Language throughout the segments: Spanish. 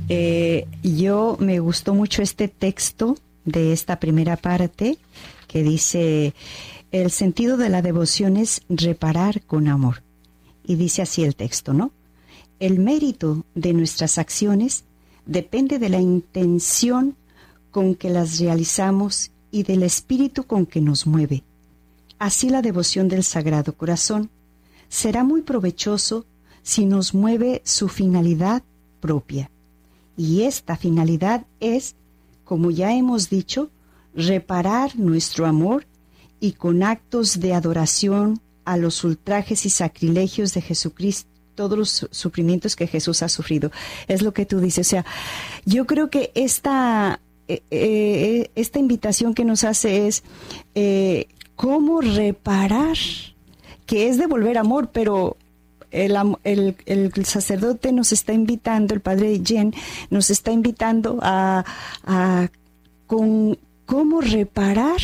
Yo me gustó mucho este texto de esta primera parte que dice, el sentido de la devoción es reparar con amor. Y dice así el texto, ¿no? El mérito de nuestras acciones depende de la intención con que las realizamos y del espíritu con que nos mueve. Así la devoción del Sagrado Corazón será muy provechoso si nos mueve su finalidad propia. Y esta finalidad es, como ya hemos dicho, reparar nuestro amor y con actos de adoración a los ultrajes y sacrilegios de Jesucristo, todos los sufrimientos que Jesús ha sufrido. Es lo que tú dices. O sea, yo creo que esta invitación que nos hace es cómo reparar, que es devolver amor, pero el sacerdote nos está invitando, el padre Jen nos está invitando a con cómo reparar,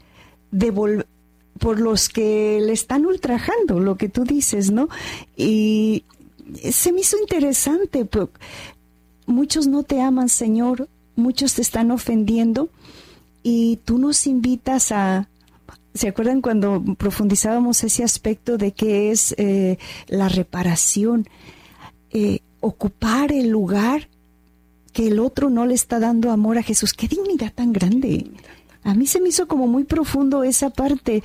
por los que le están ultrajando, lo que tú dices, ¿no? Y se me hizo interesante, muchos no te aman, Señor, muchos te están ofendiendo, y tú nos invitas a... ¿Se acuerdan cuando profundizábamos ese aspecto de qué es la reparación? Ocupar el lugar que el otro no le está dando amor a Jesús. ¡Qué dignidad tan grande! A mí se me hizo como muy profundo esa parte.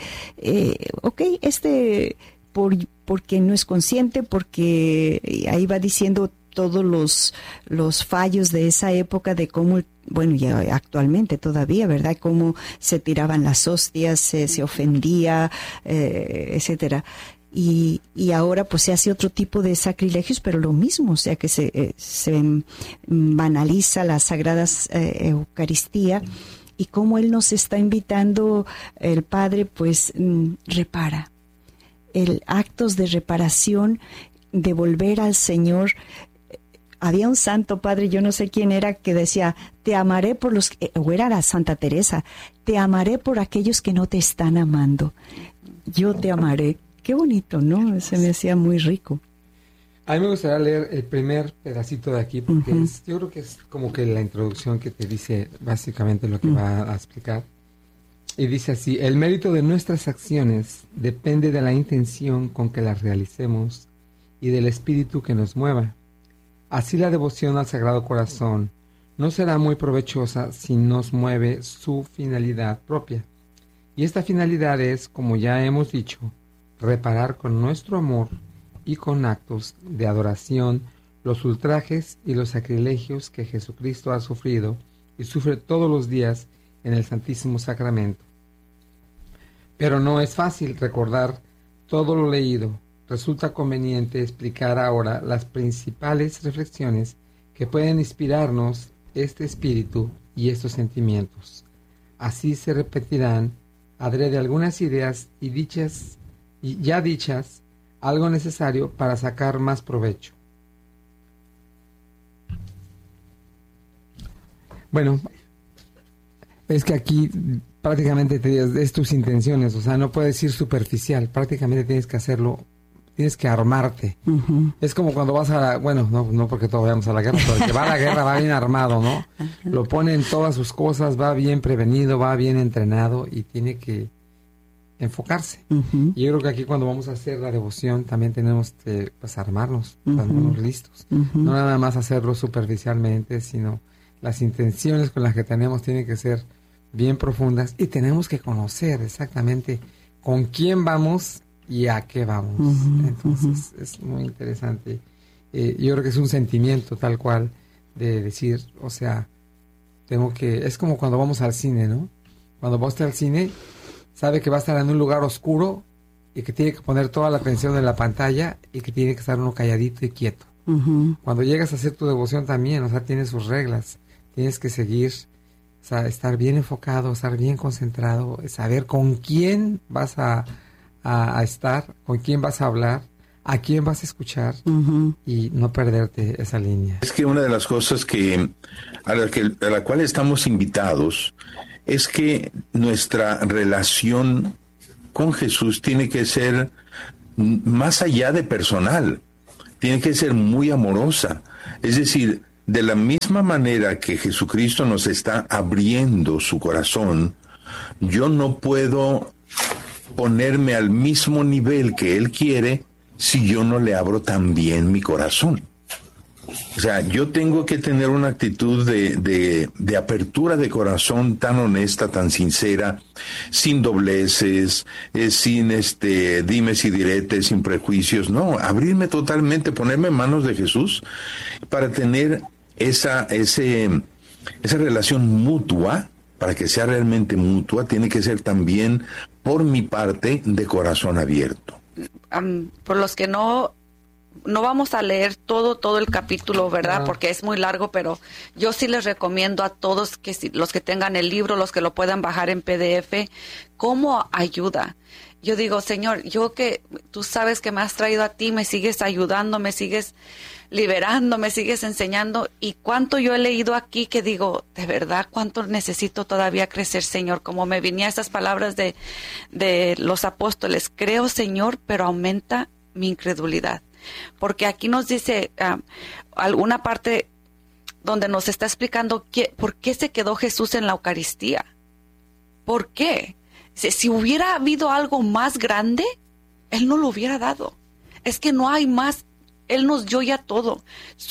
Porque no es consciente, porque ahí va diciendo todos los fallos de esa época, de cómo, bueno, ya actualmente todavía, ¿verdad? Cómo se tiraban las hostias, se ofendía, etcétera. Y ahora pues se hace otro tipo de sacrilegios, pero lo mismo, o sea que se banaliza la Sagrada Eucaristía, y cómo Él nos está invitando, el Padre, pues repara. Actos de reparación, de volver al Señor. Había un santo, padre, yo no sé quién era, que decía, te amaré por los... o era la Santa Teresa, te amaré por aquellos que no te están amando. Yo te amaré. Qué bonito, ¿no? Se me hacía muy rico. A mí me gustaría leer el primer pedacito de aquí, porque yo creo que es como que la introducción que te dice básicamente lo que va a explicar. Y dice así: el mérito de nuestras acciones depende de la intención con que las realicemos y del espíritu que nos mueva. Así la devoción al Sagrado Corazón no será muy provechosa si nos mueve su finalidad propia. Y esta finalidad es, como ya hemos dicho, reparar con nuestro amor y con actos de adoración los ultrajes y los sacrilegios que Jesucristo ha sufrido y sufre todos los días en el Santísimo Sacramento. Pero no es fácil recordar todo lo leído. Resulta conveniente explicar ahora las principales reflexiones que pueden inspirarnos este espíritu y estos sentimientos. Así se repetirán adrede algunas ideas y ya dichas, algo necesario para sacar más provecho. Bueno, es que aquí prácticamente te digas, es tus intenciones, o sea, no puedes ir superficial, prácticamente tienes que hacerlo, tienes que armarte. Es como cuando vas a la, bueno, no porque todos vayamos a la guerra, pero el que va a la guerra va bien armado, ¿no? Lo pone en todas sus cosas, va bien prevenido, va bien entrenado y tiene que enfocarse. Y yo creo que aquí cuando vamos a hacer la devoción también tenemos que pues armarnos, estarnos listos. No nada más hacerlo superficialmente, sino las intenciones con las que tenemos tienen que ser bien profundas y tenemos que conocer exactamente con quién vamos y a qué vamos. Entonces es muy interesante. Yo creo que es un sentimiento tal cual de decir, o sea, es como cuando vamos al cine, ¿no? Cuando vas al cine, sabe que va a estar en un lugar oscuro y que tiene que poner toda la atención en la pantalla y que tiene que estar uno calladito y quieto. Cuando llegas a hacer tu devoción también, o sea, tienes sus reglas, tienes que seguir, o sea, estar bien enfocado, estar bien concentrado, saber con quién vas a estar, con quién vas a hablar, a quién vas a escuchar y no perderte esa línea. Es que una de las cosas a la cual estamos invitados es que nuestra relación con Jesús tiene que ser más allá de personal, tiene que ser muy amorosa. Es decir, de la misma manera que Jesucristo nos está abriendo su corazón, yo no puedo ponerme al mismo nivel que Él quiere si yo no le abro también mi corazón. O sea, yo tengo que tener una actitud de apertura de corazón tan honesta, tan sincera, sin dobleces, sin dimes y diretes, sin prejuicios. No, abrirme totalmente, ponerme en manos de Jesús para tener esa relación mutua. Para que sea realmente mutua, tiene que ser también por mi parte de corazón abierto. Por los que no vamos a leer todo el capítulo, ¿verdad? Porque es muy largo, pero yo sí les recomiendo a todos que los que tengan el libro, los que lo puedan bajar en PDF, como ayuda. Yo digo, Señor, tú sabes que me has traído a ti, me sigues ayudando, me sigues liberando, me sigues enseñando, y cuánto yo he leído aquí que digo, de verdad, cuánto necesito todavía crecer, Señor, como me venía esas palabras de los apóstoles, creo, Señor, pero aumenta mi incredulidad, porque aquí nos dice alguna parte donde nos está explicando por qué se quedó Jesús en la Eucaristía. ¿Por qué? Si hubiera habido algo más grande, Él no lo hubiera dado. Es que no hay más. Él nos dio ya todo.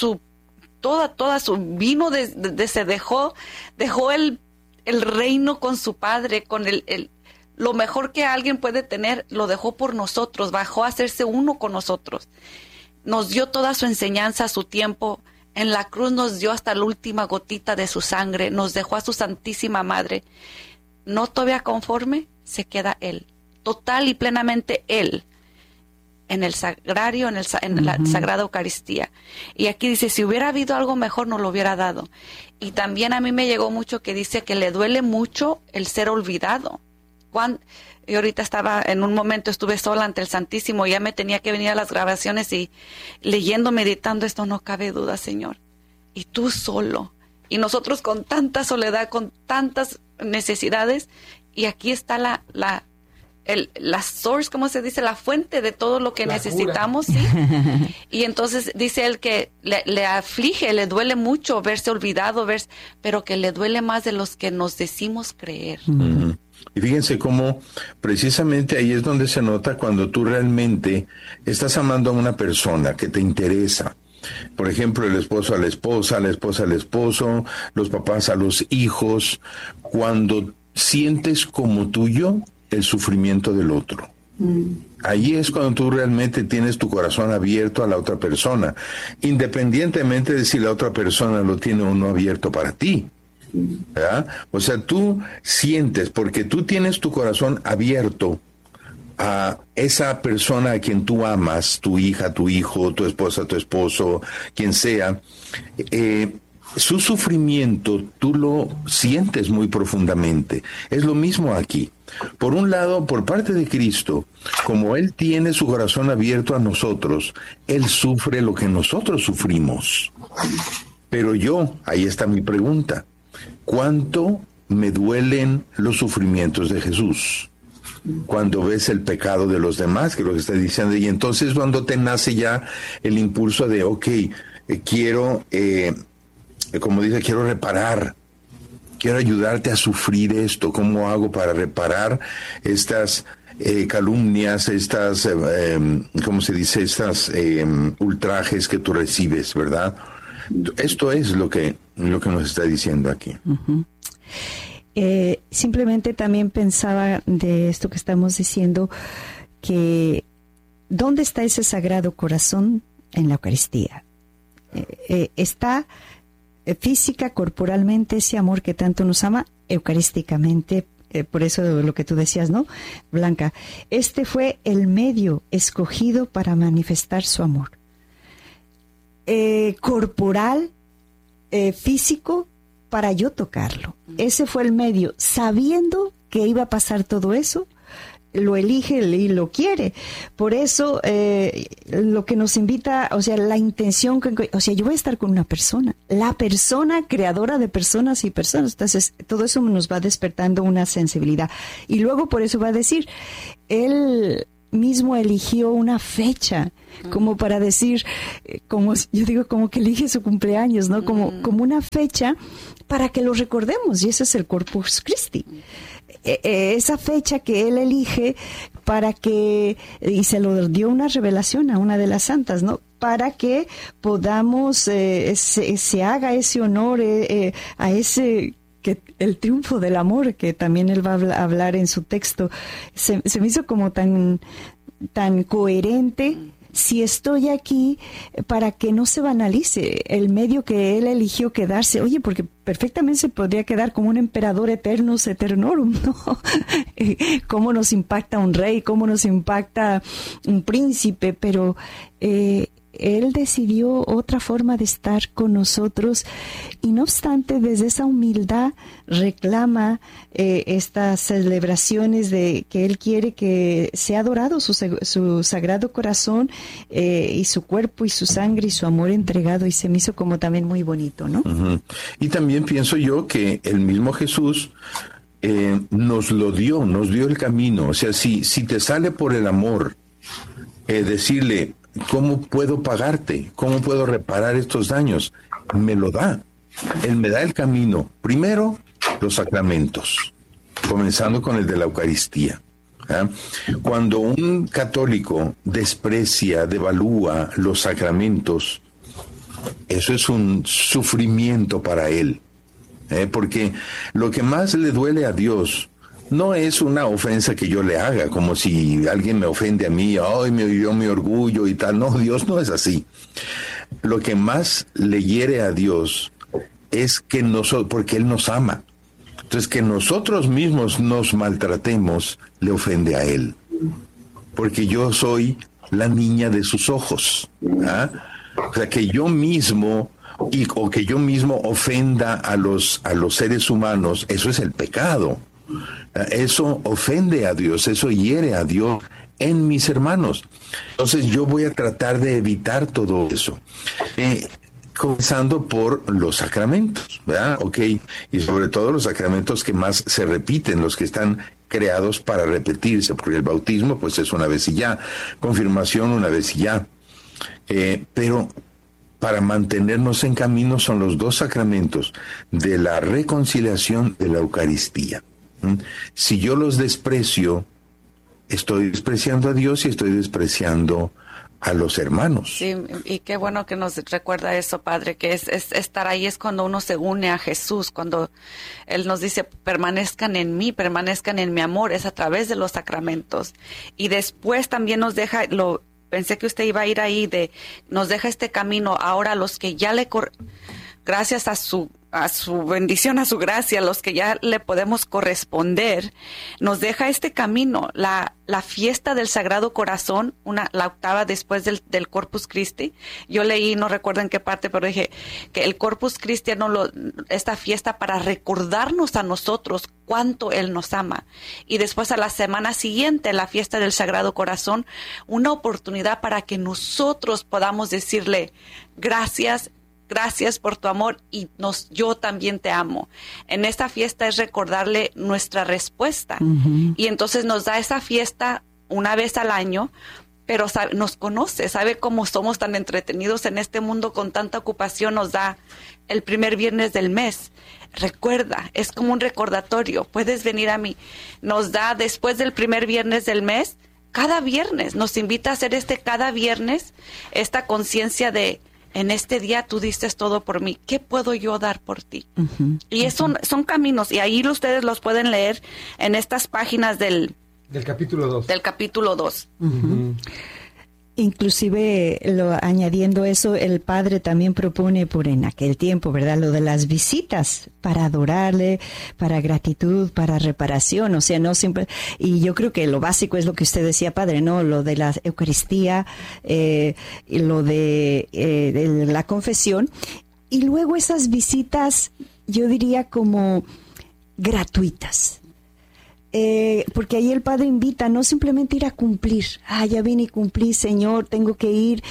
Toda su vino se dejó el reino con su Padre, con lo mejor que alguien puede tener, lo dejó por nosotros, bajó a hacerse uno con nosotros. Nos dio toda su enseñanza, su tiempo. En la cruz nos dio hasta la última gotita de su sangre, nos dejó a su Santísima Madre. No todavía conforme, se queda Él, total y plenamente Él, en el sagrario, en la Sagrada Eucaristía. Y aquí dice, si hubiera habido algo mejor, nos lo hubiera dado. Y también a mí me llegó mucho que dice que le duele mucho el ser olvidado. Yo ahorita en un momento estuve sola ante el Santísimo, y ya me tenía que venir a las grabaciones y leyendo, meditando, esto no cabe duda, Señor. Y tú solo. Y nosotros con tanta soledad, con tantas necesidades, y aquí está la source, ¿cómo se dice? La fuente de todo lo que necesitamos, ¿sí? Y entonces dice él que le aflige, le duele mucho verse olvidado, pero que le duele más de los que nos decimos creer. Uh-huh. Y fíjense cómo precisamente ahí es donde se nota cuando tú realmente estás amando a una persona que te interesa. Por ejemplo, el esposo a la esposa al esposo, los papás a los hijos, cuando sientes como tuyo el sufrimiento del otro. Ahí es cuando tú realmente tienes tu corazón abierto a la otra persona, independientemente de si la otra persona lo tiene o no abierto para ti, ¿verdad? O sea, tú sientes, porque tú tienes tu corazón abierto a esa persona a quien tú amas, tu hija, tu hijo, tu esposa, tu esposo, quien sea, su sufrimiento tú lo sientes muy profundamente. Es lo mismo aquí. Por un lado, por parte de Cristo, como Él tiene su corazón abierto a nosotros, Él sufre lo que nosotros sufrimos. Pero ahí está mi pregunta, ¿cuánto me duelen los sufrimientos de Jesús? Cuando ves el pecado de los demás, que es lo que está diciendo, y entonces cuando te nace ya el impulso de, quiero, como dice, quiero reparar, quiero ayudarte a sufrir esto. ¿Cómo hago para reparar estas calumnias, estas, ¿cómo se dice? Estas ultrajes que tú recibes, ¿verdad? Esto es lo que nos está diciendo aquí. Uh-huh. Simplemente también pensaba de esto que estamos diciendo, que ¿dónde está ese Sagrado Corazón? En la Eucaristía. Está física, corporalmente, ese amor que tanto nos ama, eucarísticamente, por eso lo que tú decías, ¿no, Blanca? Este fue el medio escogido para manifestar su amor. Corporal, físico, para yo tocarlo. Ese fue el medio, sabiendo que iba a pasar todo eso, lo elige y lo quiere. Por eso, lo que nos invita, o sea, la intención, yo voy a estar con una persona, la persona creadora de personas y personas. Entonces, todo eso nos va despertando una sensibilidad. Y luego por eso va a decir, Él mismo eligió una fecha, como para decir, como yo digo, como que elige su cumpleaños, ¿no? Como una fecha para que lo recordemos, y ese es el Corpus Christi. Esa fecha que él elige para que, y se lo dio una revelación a una de las santas, ¿no? Para que podamos, se haga ese honor a ese, que el triunfo del amor, que también él va a hablar en su texto. Se me hizo como tan coherente. Si estoy aquí, para que no se banalice el medio que él eligió quedarse. Oye, porque perfectamente se podría quedar como un emperador eternus eternorum, ¿no? Cómo nos impacta un rey, cómo nos impacta un príncipe, pero él decidió otra forma de estar con nosotros, y no obstante, desde esa humildad reclama estas celebraciones de que él quiere que sea adorado su sagrado corazón, y su cuerpo y su sangre y su amor entregado, y se me hizo como también muy bonito, ¿no? Uh-huh. Y también pienso yo que el mismo Jesús nos dio el camino. O sea, si te sale por el amor, decirle, ¿cómo puedo pagarte? ¿Cómo puedo reparar estos daños? Me lo da. Él me da el camino. Primero, los sacramentos, comenzando con el de la Eucaristía. Cuando un católico desprecia, devalúa los sacramentos, eso es un sufrimiento para él. Porque lo que más le duele a Dios no es una ofensa que yo le haga, como si alguien me ofende a mí, ay, me hirió mi orgullo y tal. No, Dios no es así. Lo que más le hiere a Dios es que porque Él nos ama. Entonces, que nosotros mismos nos maltratemos le ofende a Él. Porque yo soy la niña de sus ojos. O sea, que yo mismo o que yo mismo ofenda a los seres humanos, eso es el pecado. Eso ofende a Dios, eso hiere a Dios en mis hermanos. Entonces yo voy a tratar de evitar todo eso. Comenzando por los sacramentos, ¿verdad? Ok, y sobre todo los sacramentos que más se repiten, los que están creados para repetirse, porque el bautismo pues es una vez y ya, confirmación una vez y ya. Pero para mantenernos en camino son los dos sacramentos de la reconciliación, de la Eucaristía. Si yo los desprecio, estoy despreciando a Dios y estoy despreciando a los hermanos. Sí, y qué bueno que nos recuerda eso, Padre, que es estar ahí es cuando uno se une a Jesús, cuando Él nos dice, permanezcan en mí, permanezcan en mi amor, es a través de los sacramentos. Y después también nos deja, pensé que usted iba a ir ahí, nos deja este camino ahora a los que ya gracias a su bendición, a su gracia, los que ya le podemos corresponder, nos deja este camino, la fiesta del Sagrado Corazón, la octava después del Corpus Christi. Yo leí, no recuerdo en qué parte, pero dije que el Corpus Christi, esta fiesta para recordarnos a nosotros cuánto Él nos ama. Y después a la semana siguiente, la fiesta del Sagrado Corazón, una oportunidad para que nosotros podamos decirle gracias por tu amor y yo también te amo. En esta fiesta es recordarle nuestra respuesta. Uh-huh. Y entonces nos da esa fiesta una vez al año, pero nos conoce, sabe cómo somos tan entretenidos en este mundo con tanta ocupación. Nos da el primer viernes del mes. Recuerda, es como un recordatorio. Puedes venir a mí. Nos da después del primer viernes del mes, cada viernes. Nos invita a hacer cada viernes, esta conciencia de en este día tú diste todo por mí. ¿Qué puedo yo dar por ti? Uh-huh, y son caminos. Y ahí ustedes los pueden leer en estas páginas del capítulo 2. Del capítulo 2. Uh-huh. Inclusive, añadiendo eso, el Padre también propone en aquel tiempo, ¿verdad? Lo de las visitas para adorarle, para gratitud, para reparación. O sea, no siempre. Y yo creo que lo básico es lo que usted decía, Padre, ¿no? Lo de la Eucaristía, y lo de la confesión. Y luego esas visitas, yo diría como gratuitas. Porque ahí el Padre invita no simplemente ir a cumplir, ya vine y cumplí, Señor, tengo que ir,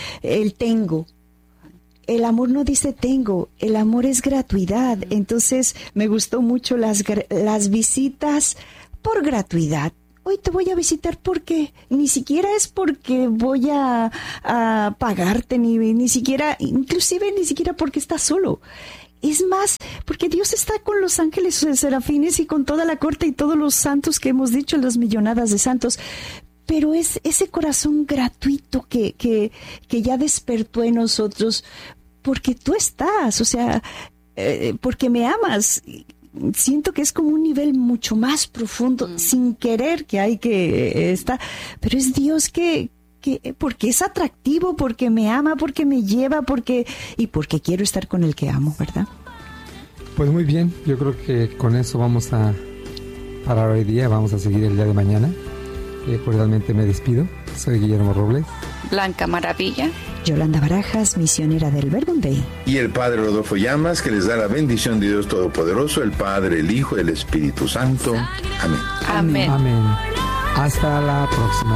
el amor no dice tengo, el amor es gratuidad. Entonces me gustó mucho las visitas por gratuidad. hoy te voy a visitar porque ni siquiera es porque voy a pagarte, ni siquiera, inclusive ni siquiera porque estás solo. Es más, porque Dios está con los ángeles serafines y con toda la corte y todos los santos que hemos dicho, las millonadas de santos. Pero es ese corazón gratuito que ya despertó en nosotros, porque tú estás, o sea, porque me amas. Siento que es como un nivel mucho más profundo, sin querer que hay que estar, pero es Dios que porque es atractivo, porque me ama, porque me lleva, porque quiero estar con el que amo, ¿verdad? Pues muy bien, yo creo que con eso vamos a parar hoy día, vamos a seguir el día de mañana. Cordialmente me despido, soy Guillermo Robles. Blanca Maravilla. Yolanda Barajas, misionera del Verbum Dei. Y el Padre Rodolfo Llamas, que les da la bendición de Dios Todopoderoso, el Padre, el Hijo y el Espíritu Santo. Amén. Amén. Amén. Hasta la próxima.